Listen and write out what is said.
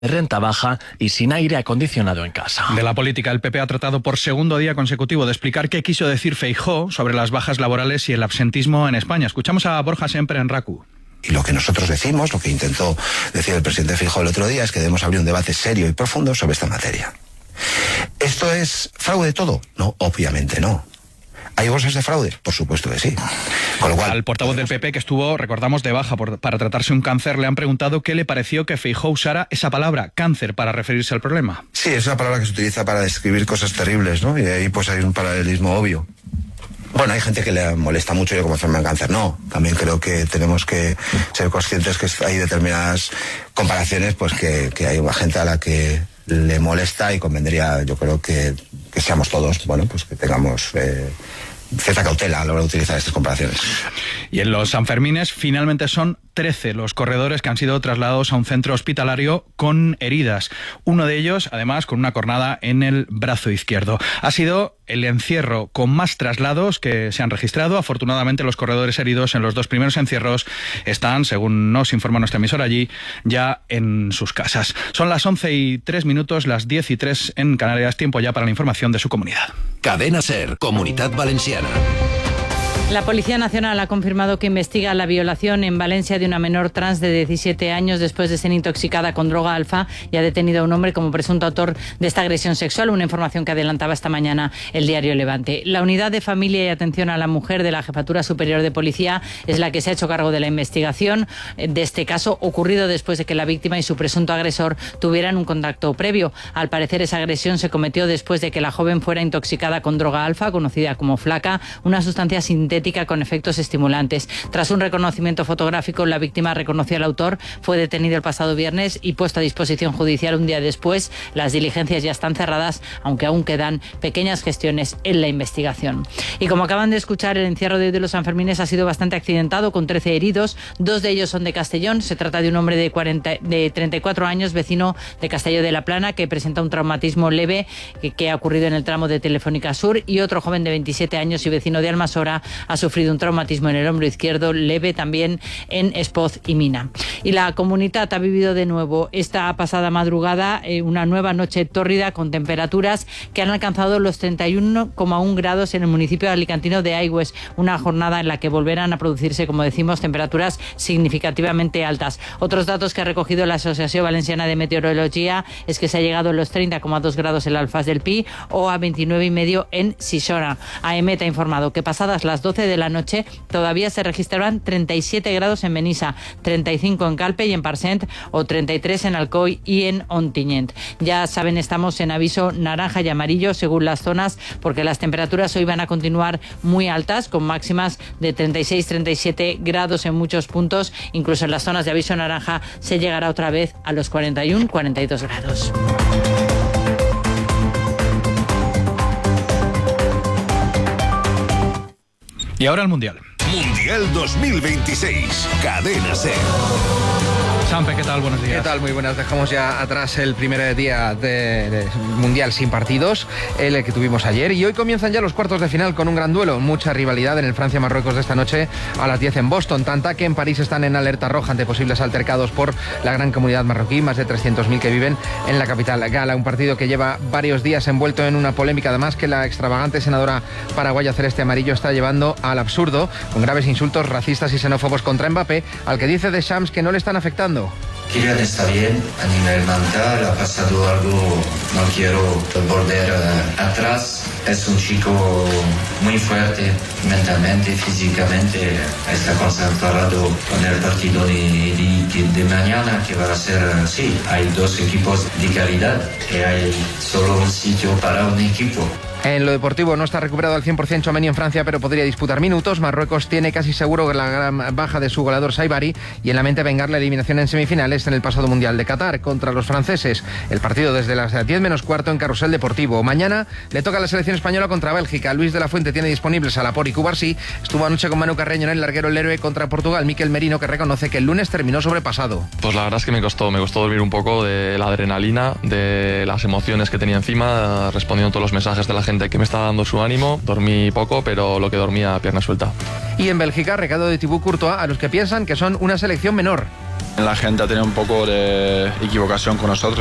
renta baja y sin aire acondicionado en casa. De la política, el PP ha tratado por segundo día consecutivo de explicar qué quiso decir Feijóo sobre las bajas laborales y el absentismo en España. Escuchamos a Borja Semper en RACU. Y lo que nosotros decimos, lo que intentó decir el presidente Feijóo el otro día, es que debemos abrir un debate serio y profundo sobre esta materia. ¿Esto es fraude todo? No, obviamente no. ¿Hay bolsas de fraude? Por supuesto que sí. Con lo cual, al portavoz del PP, que estuvo, recordamos, de baja para tratarse un cáncer, le han preguntado qué le pareció que Feijóo usara esa palabra, cáncer, para referirse al problema. Sí, es una palabra que se utiliza para describir cosas terribles, ¿no? Y ahí pues hay un paralelismo obvio. Bueno, hay gente que le molesta mucho yo como enferma de cáncer. No, también creo que tenemos que ser conscientes que hay determinadas comparaciones pues que hay gente a la que le molesta y convendría, yo creo que seamos todos, bueno, pues que tengamos cierta cautela a la hora de utilizar estas comparaciones. Y en los Sanfermines finalmente son 13 los corredores que han sido trasladados a un centro hospitalario con heridas. Uno de ellos, además, con una cornada en el brazo izquierdo. Ha sido el encierro con más traslados que se han registrado. Afortunadamente, los corredores heridos en los dos primeros encierros están, según nos informa nuestra emisora allí, ya en sus casas. Son las 11:03, las 10:03 en Canarias. Tiempo ya para la información de su comunidad. Cadena SER, Comunitat Valenciana. La Policía Nacional ha confirmado que investiga la violación en Valencia de una menor trans de 17 años después de ser intoxicada con droga alfa y ha detenido a un hombre como presunto autor de esta agresión sexual, una información que adelantaba esta mañana el diario Levante. La Unidad de Familia y Atención a la Mujer de la Jefatura Superior de Policía es la que se ha hecho cargo de la investigación de este caso ocurrido después de que la víctima y su presunto agresor tuvieran un contacto previo. Al parecer, esa agresión se cometió después de que la joven fuera intoxicada con droga alfa, conocida como flaca, una sustancia sintética con efectos estimulantes. Tras un reconocimiento fotográfico, la víctima reconoció al autor, fue detenido el pasado viernes y puesto a disposición judicial un día después. Las diligencias ya están cerradas, aunque aún quedan pequeñas gestiones en la investigación. Y como acaban de escuchar, el encierro de los Sanfermines ha sido bastante accidentado, con 13 heridos. 2 de ellos son de Castellón. Se trata de un hombre de 34 años, vecino de Castelló de la Plana, que presenta un traumatismo leve que ha ocurrido en el tramo de Telefónica Sur, y otro joven de 27 años y vecino de Almasora ha sufrido un traumatismo en el hombro izquierdo leve también en Espoz y Mina. Y la comunidad ha vivido de nuevo esta pasada madrugada una nueva noche tórrida con temperaturas que han alcanzado los 31,1 grados en el municipio alicantino de Aigües, una jornada en la que volverán a producirse, como decimos, temperaturas significativamente altas. Otros datos que ha recogido la Asociación Valenciana de Meteorología es que se ha llegado a los 30,2 grados en Alfàs del Pi o a 29,5 en Sixona. AEMET ha informado que pasadas las 12 de la noche todavía se registraban 37 grados en Benissa, 35 en Calpe y en Parcent, o 33 en Alcoy y en Ontinyent. Ya saben, estamos en aviso naranja y amarillo según las zonas, porque las temperaturas hoy van a continuar muy altas, con máximas de 36-37 grados en muchos puntos. Incluso en las zonas de aviso naranja se llegará otra vez a los 41-42 grados. Y ahora el Mundial. Mundial 2026. Cadena SER. Sampe, ¿qué tal? Buenos días. ¿Qué tal? Muy buenas. Dejamos ya atrás el primer día de Mundial sin partidos, el que tuvimos ayer, y hoy comienzan ya los cuartos de final con un gran duelo. Mucha rivalidad en el Francia-Marruecos de esta noche a las 10 en Boston. Tanta que en París están en alerta roja ante posibles altercados por la gran comunidad marroquí, más de 300.000 que viven en la capital gala. Un partido que lleva varios días envuelto en una polémica, además, que la extravagante senadora paraguaya celeste amarillo está llevando al absurdo, con graves insultos racistas y xenófobos contra Mbappé, al que dice Deschamps que no le están afectando. Kylian está bien a nivel mental, ha pasado algo, no quiero volver atrás. Es un chico muy fuerte mentalmente, físicamente, está concentrado con el partido de mañana, que va a ser, sí, hay 2 equipos de calidad y hay solo un sitio para un equipo. En lo deportivo no está recuperado al 100% Tchouaméni en Francia, pero podría disputar minutos. Marruecos tiene casi seguro la gran baja de su goleador Saibari y en la mente vengar la eliminación en semifinales en el pasado Mundial de Qatar contra los franceses. El partido desde las 10 menos cuarto en Carrusel Deportivo. Mañana le toca a la selección española contra Bélgica. Luis de la Fuente tiene disponibles a Laporte y Cubarsí. Estuvo anoche con Manu Carreño en el larguero el héroe contra Portugal, Mikel Merino, que reconoce que el lunes terminó sobrepasado. Pues la verdad es que me costó dormir un poco de la adrenalina, de las emociones que tenía encima, respondiendo a todos los mensajes de la gente que me estaba dando su ánimo. Dormí poco, pero lo que dormía, pierna suelta. Y en Bélgica, recado de Thibaut Courtois a los que piensan que son una selección menor. La gente ha tenido un poco de equivocación con nosotros.